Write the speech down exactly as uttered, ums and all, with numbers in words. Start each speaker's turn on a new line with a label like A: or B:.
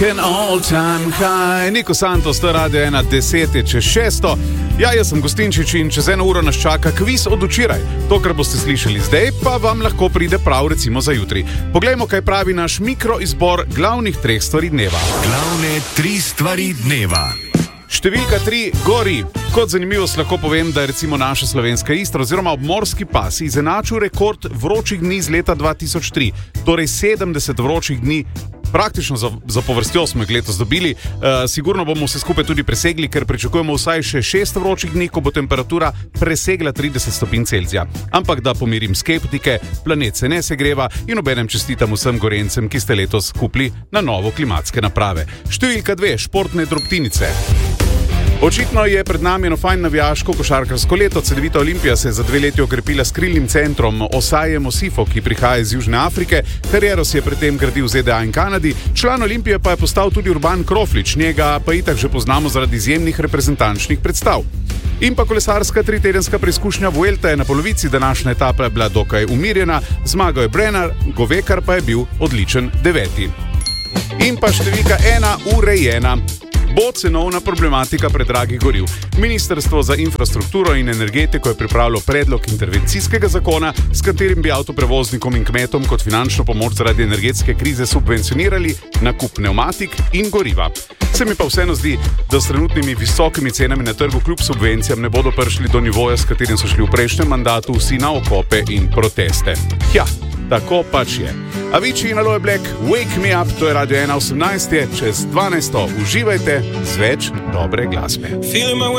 A: An all-time high. Niko Santos, to je Radio ena, deset je čez šesto. Ja, jaz sem Gostinčič in čez eno uro nas čaka kviz od včeraj. To, kar boste slišali zdaj, pa vam lahko pride prav recimo za jutri. Poglejmo, kaj pravi naš mikroizbor glavnih treh stvari dneva.
B: Glavne tri stvari dneva.
A: Številka tri, gori. Kot zanimivost lahko povem, da je recimo naša slovenska Istra oziroma obmorski pas izenačil rekord vročih dni z leta dva tisoč tri. Torej sedemdeset vročih dni. Praktično za, za povrstjo smo jih letos dobili. E, sigurno bomo vse skupaj tudi presegli, ker pričakujemo vsaj še šest vročih dni, ko bo temperatura presegla trideset stopinj Celzija. Ampak da pomirim skeptike, planet se ne segreva in obenem čestitam vsem Gorencem, ki ste letos kupili na novo klimatske naprave. Številka dve, športne drobtinice. Očitno je pred nami eno fajn navijaško košarkarsko leto. Cedevita Olimpija se je za dve leti okrepila s krilnim centrom Osajem Osifo, ki prihaja iz Južne Afrike. Kariero si je predtem gradil v Z D A in Kanadi. Član Olimpije pa je postal tudi Urban Kroflič, njega pa itak že poznamo zaradi izjemnih reprezentančnih predstav. In pa kolesarska tritedenska preizkušnja Vuelta je na polovici, današnja etapa je bila dokaj umirjena, zmagal je Brenner, Govekar pa je bil odličen deveti. In pa številka ena, urejena. Bo cenovna problematika predragih goriv. Ministrstvo za infrastrukturo in energetiko je pripravilo predlog intervencijskega zakona, s katerim bi avtoprevoznikom in kmetom kot finančno pomoč zaradi energetske krize subvencionirali nakup pnevmatik in goriva. Se mi pa vseeno zdi, da s trenutnimi visokimi cenami na trgu kljub subvencijam ne bodo prišli do nivoja, s katerim so šli v prejšnjem mandatu vsi na okope in proteste. Ja, tako pač je. Avicii in Aloe Black, Wake Me Up, to je Radio ena osemnajst, čez dvanajsto. Uživajte z več dobre glasbe.